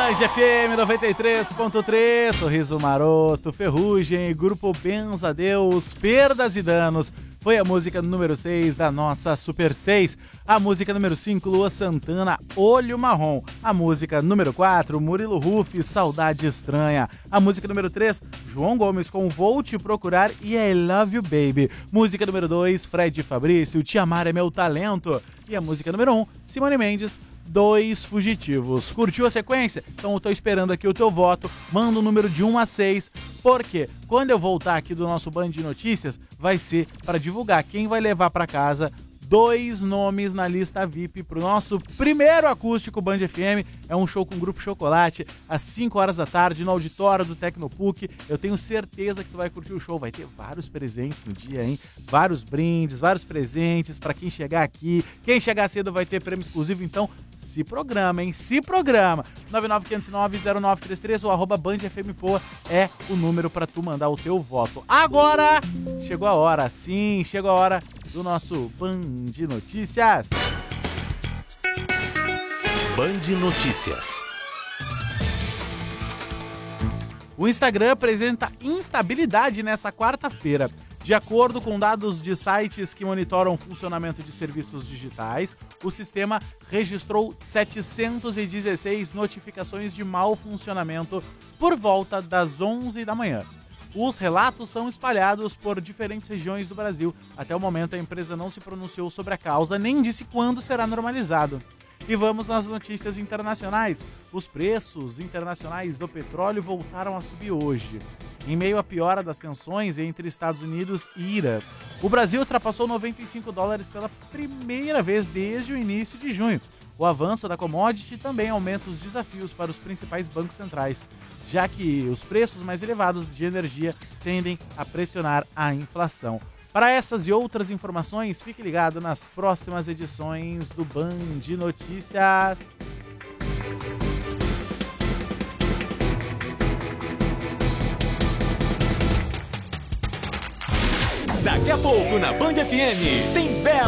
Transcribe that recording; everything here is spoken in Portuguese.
Band FM 93.3, Sorriso Maroto, Ferrugem, Grupo Benza Deus, Perdas e Danos. Foi a música número 6 da nossa Super 6. A música número 5, Lua Santana, Olho Marrom. A música número 4, Murilo Ruff, Saudade Estranha. A música número 3, João Gomes com Vou Te Procurar e I Love You Baby. Música número 2, Fred Fabrício, Te Amar é Meu Talento. E a música número 1, Simone Mendes, Dois Fugitivos. Curtiu a sequência? Então eu tô esperando aqui o teu voto. Manda o número de 1 a 6. Porque quando eu voltar aqui do nosso Band de Notícias, vai ser para divulgar quem vai levar para casa 2 nomes na lista VIP pro nosso primeiro acústico Band FM. É um show com o Grupo Chocolate às 5 horas da tarde no auditório do Tecnopuc. Eu tenho certeza que tu vai curtir o show. Vai ter vários presentes no dia, hein? Vários brindes, vários presentes para quem chegar aqui. Quem chegar cedo vai ter prêmio exclusivo, então se programa, hein? Se programa. 995090933 ou @BandFMPoa é o número para tu mandar o teu voto. Agora chegou a hora, sim, chegou a hora do nosso Band Notícias. Band Notícias. O Instagram apresenta instabilidade nessa quarta-feira. De acordo com dados de sites que monitoram o funcionamento de serviços digitais, o sistema registrou 716 notificações de mau funcionamento por volta das 11 da manhã. Os relatos são espalhados por diferentes regiões do Brasil. Até o momento, a empresa não se pronunciou sobre a causa, nem disse quando será normalizado. E vamos nas notícias internacionais. Os preços internacionais do petróleo voltaram a subir hoje, em meio à piora das tensões entre Estados Unidos e Irã. O Brasil ultrapassou $95 pela primeira vez desde o início de junho. O avanço da commodity também aumenta os desafios para os principais bancos centrais, já que os preços mais elevados de energia tendem a pressionar a inflação. Para essas e outras informações, fique ligado nas próximas edições do Band Notícias. Daqui a pouco na Band FM tem Belo